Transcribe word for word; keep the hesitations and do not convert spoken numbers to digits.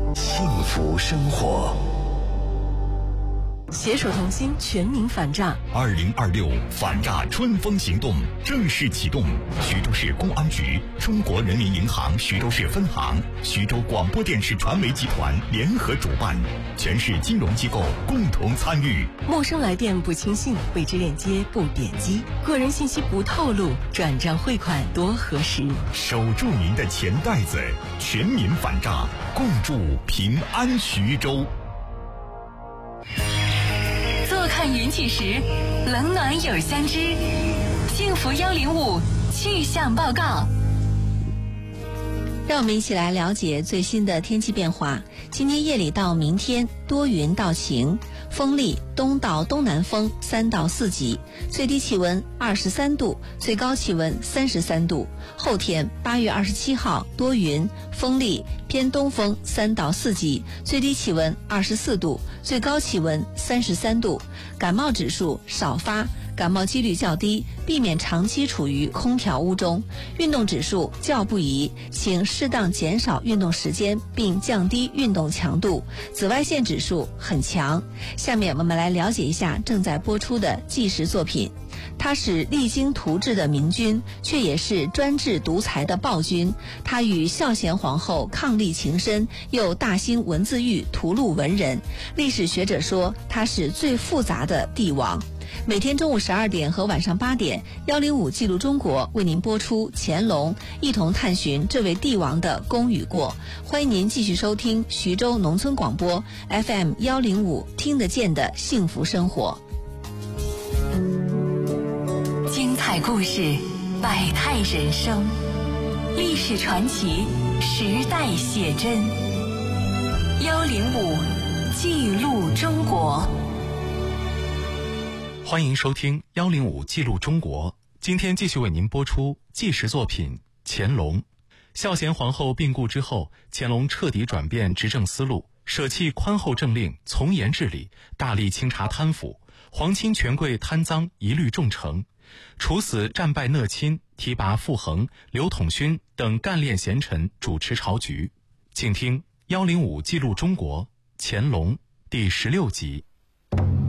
幸福生活。 携手同心，全民反诈。 二零二六反诈春风行动正式启动。徐州市公安局、中国人民银行徐州市分行、徐州广播电视传媒集团联合主办，全市金融机构共同参与。 陌生来电不轻信，未知链接不点击，个人信息不透露，转账汇款多核实。 守住您的钱袋子，全民反诈，共筑平安徐州。 坐看云起时，冷暖有相知。幸福幺零五气象报告。 让我们一起来了解最新的天气变化。今天夜里到明天多云到晴，风力东到东南风三到四级，最低气温二十三度，最高气温三十三度。后天八月二十七号多云，风力偏东风三到四级，最低气温二十四度，最高气温三十三度。感冒指数少发，感冒几率较低，避免长期处于空调屋中。运动指数较不宜，请适当减少运动时间，并降低运动强度。紫外线指数很强。下面我们来了解一下正在播出的纪实作品。他是励精图治的明君，却也是专制独裁的暴君。他与孝贤皇后伉俪情深，又大兴文字狱，屠戮文人。历史学者说他是最复杂的帝王。每天中午十二点和晚上八点，幺零五记录中国为您播出乾隆，一同探寻这位帝王的功与过。欢迎您继续收听徐州农村广播 F M 幺零五，听得见的幸福生活。 精彩故事，百态人生，历史传奇，时代写真。幺零五记录中国。 欢迎收听幺零五记录中国，今天继续为您播出纪实作品乾隆。孝贤皇后病故之后，乾隆彻底转变执政思路，舍弃宽厚政令，从严治理，大力清查贪腐，皇亲权贵贪赃一律重惩，处死战败讷亲，提拔傅恒、刘统勋等干练贤臣主持朝局。请听幺零五记录中国乾隆第十六集。